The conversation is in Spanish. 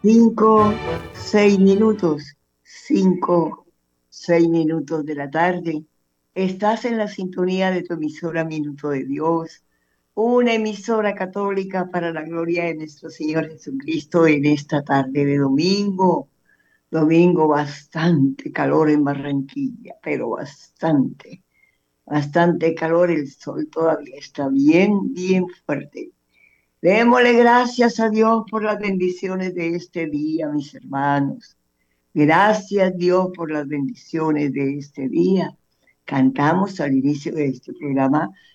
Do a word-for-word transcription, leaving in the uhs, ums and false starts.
Cinco, seis minutos, cinco, seis minutos de la tarde. Estás en la sintonía de tu emisora Minuto de Dios, una emisora católica para la gloria de nuestro Señor Jesucristo en esta tarde de domingo. Domingo bastante calor en Barranquilla, pero bastante, bastante calor. El sol todavía está bien, bien fuerte. Démosle gracias a Dios por las bendiciones de este día, mis hermanos. Gracias Dios por las bendiciones de este día. Cantamos al inicio de este programa